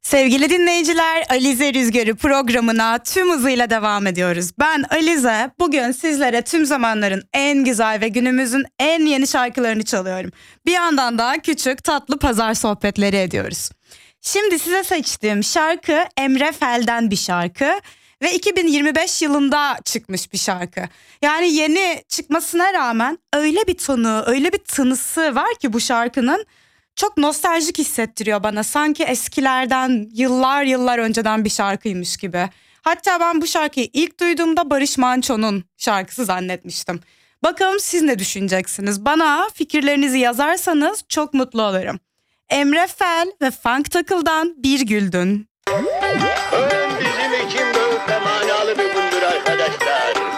Sevgili dinleyiciler, Alize Rüzgarı programına tüm hızıyla devam ediyoruz. Ben Alize, bugün sizlere tüm zamanların en güzel ve günümüzün en yeni şarkılarını çalıyorum. Bir yandan da küçük tatlı pazar sohbetleri ediyoruz. Şimdi size seçtiğim şarkı Emre Fel'den bir şarkı ve 2025 yılında çıkmış bir şarkı. Yani yeni çıkmasına rağmen öyle bir tonu, öyle bir tınısı var ki bu şarkının. Çok nostaljik hissettiriyor bana. Sanki eskilerden yıllar önceden bir şarkıymış gibi. Hatta ben bu şarkıyı ilk duyduğumda Barış Manço'nun şarkısı zannetmiştim. Bakalım siz ne düşüneceksiniz? Bana fikirlerinizi yazarsanız çok mutlu olurum. Emre Fel ve Funk Takıl'dan Bir Güldün. Bizim için böyle manalı bir gündür arkadaşlar.